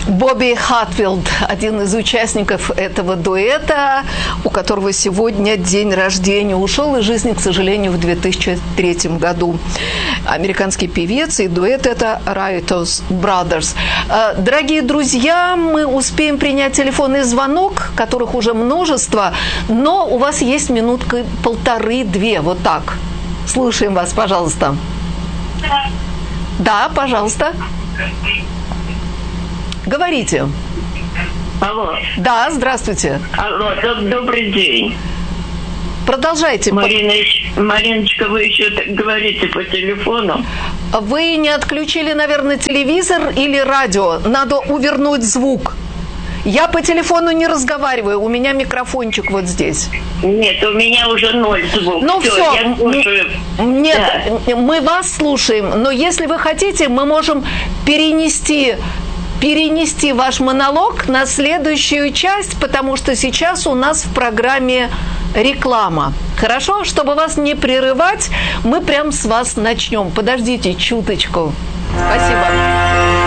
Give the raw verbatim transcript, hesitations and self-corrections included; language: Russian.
Бобби Хатфилд, один из участников этого дуэта, у которого сегодня день рождения, ушел из жизни, к сожалению, в две тысячи третьем году. Американский певец, и дуэт это Riotous Brothers. Дорогие друзья, мы успеем принять телефонный звонок, которых уже множество, но у вас есть минутка полторы-две, вот так. Слушаем вас, пожалуйста. Да, пожалуйста. Говорите. Алло. Да, здравствуйте. Алло, добрый день. Продолжайте. Мариночка, Мариночка, вы еще говорите по телефону. Вы не отключили, наверное, телевизор или радио? Надо увернуть звук. Я по телефону не разговариваю, у меня микрофончик вот здесь. Нет, у меня уже ноль звук. Ну все, все. Я слушаю. Нет, да. Мы вас слушаем, но если вы хотите, мы можем перенести... перенести ваш монолог на следующую часть, потому что сейчас у нас в программе реклама. Хорошо? Чтобы вас не прерывать, мы прямо с вас начнем. Подождите чуточку. Спасибо.